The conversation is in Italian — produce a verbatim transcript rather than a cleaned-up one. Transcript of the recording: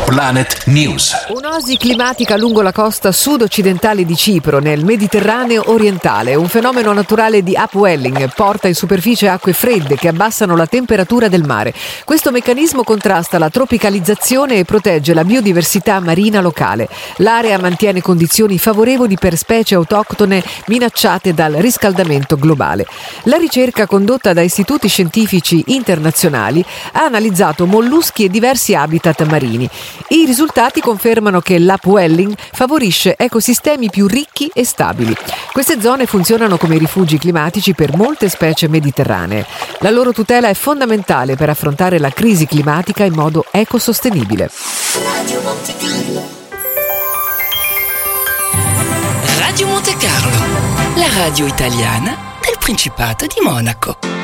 Planet News. Un'oasi climatica lungo la costa sud-occidentale di Cipro, nel Mediterraneo orientale. Un fenomeno naturale di upwelling porta in superficie acque fredde che abbassano la temperatura del mare. Questo meccanismo contrasta la tropicalizzazione e protegge la biodiversità marina locale. L'area mantiene condizioni favorevoli per specie autoctone minacciate dal riscaldamento globale. La ricerca condotta da istituti scientifici internazionali ha analizzato molluschi e diversi habitat marini. I risultati confermano che l'upwelling favorisce ecosistemi più ricchi e stabili. Queste zone funzionano come rifugi climatici per molte specie mediterranee. La loro tutela è fondamentale per affrontare la crisi climatica in modo ecosostenibile. Radio Monte Carlo, la radio italiana del Principato di Monaco.